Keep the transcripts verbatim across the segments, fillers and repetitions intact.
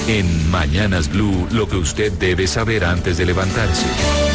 En Mañanas Blue, lo que usted debe saber antes de levantarse.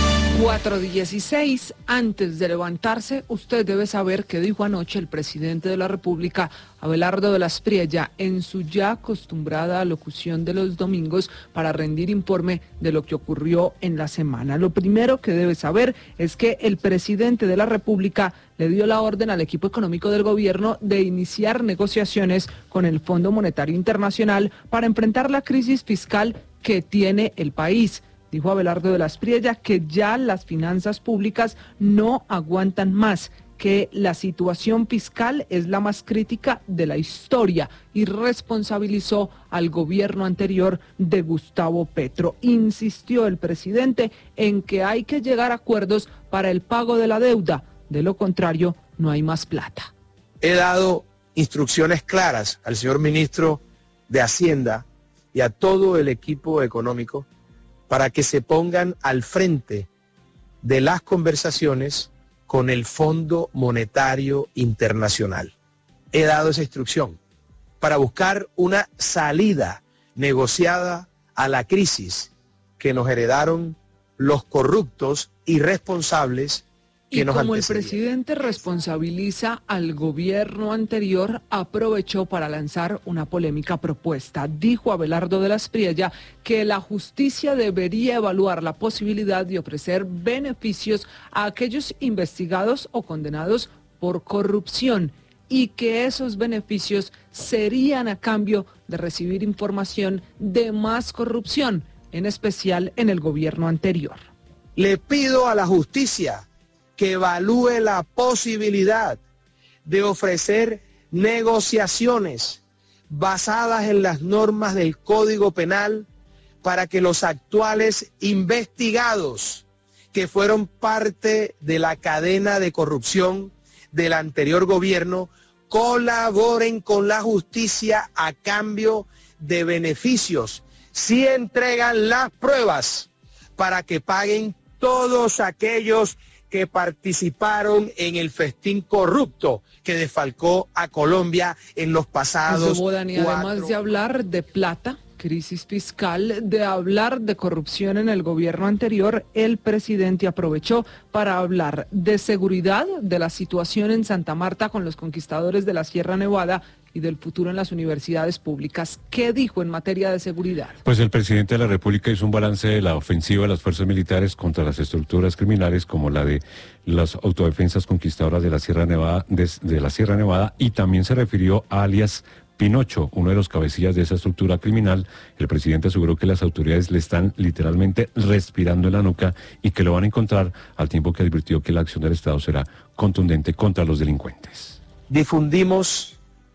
cuatro dieciséis, antes de levantarse, usted debe saber qué dijo anoche el presidente de la República, Abelardo de la Espriella, en su ya acostumbrada alocución de los domingos para rendir informe de lo que ocurrió en la semana. Lo primero que debe saber es que el presidente de la República le dio la orden al equipo económico del gobierno de iniciar negociaciones con el Fondo Monetario Internacional para enfrentar la crisis fiscal que tiene el país. Dijo Abelardo de la Espriella que ya las finanzas públicas no aguantan más, que la situación fiscal es la más crítica de la historia y responsabilizó al gobierno anterior de Gustavo Petro. Insistió el presidente en que hay que llegar a acuerdos para el pago de la deuda, de lo contrario no hay más plata. He dado instrucciones claras al señor ministro de Hacienda y a todo el equipo económico para que se pongan al frente de las conversaciones con el Fondo Monetario Internacional. He dado esa instrucción para buscar una salida negociada a la crisis que nos heredaron los corruptos irresponsables que Y nos como el antecedían. presidente responsabiliza al gobierno anterior, aprovechó para lanzar una polémica propuesta. Dijo Abelardo de la Espriella que la justicia debería evaluar la posibilidad de ofrecer beneficios a aquellos investigados o condenados por corrupción y que esos beneficios serían a cambio de recibir información de más corrupción, en especial en el gobierno anterior. Le pido a la justicia que evalúe la posibilidad de ofrecer negociaciones basadas en las normas del Código Penal para que los actuales investigados que fueron parte de la cadena de corrupción del anterior gobierno colaboren con la justicia a cambio de beneficios, si entregan las pruebas para que paguen todos aquellos que participaron en el festín corrupto que desfalcó a Colombia en los pasados Eso, Dani, cuatro... además de hablar de plata, crisis fiscal, de hablar de corrupción en el gobierno anterior, el presidente aprovechó para hablar de seguridad, de la situación en Santa Marta con los conquistadores de la Sierra Nevada y del futuro en las universidades públicas. ¿Qué dijo en materia de seguridad? Pues el presidente de la República hizo un balance de la ofensiva de las fuerzas militares contra las estructuras criminales como la de las autodefensas conquistadoras de la Sierra Nevada, de, de la Sierra Nevada, y también se refirió a alias Pinocho, uno de los cabecillas de esa estructura criminal. El presidente aseguró que las autoridades le están literalmente respirando en la nuca y que lo van a encontrar, al tiempo que advirtió que la acción del Estado será contundente contra los delincuentes. Difundimos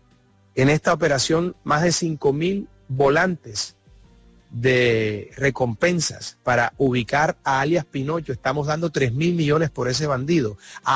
en esta operación más de cinco mil volantes de recompensas para ubicar a alias Pinocho. Estamos dando tres mil millones por ese bandido.